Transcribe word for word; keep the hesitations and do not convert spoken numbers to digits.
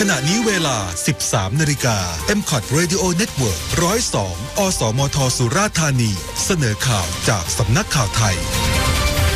ขณะนี้เวลา สิบสามนาฬิกา เอ็ม คอท Radio Network หนึ่งศูนย์สอง อสมทสุราษฎร์ธานีเสนอข่าวจากสำนักข่าวไทย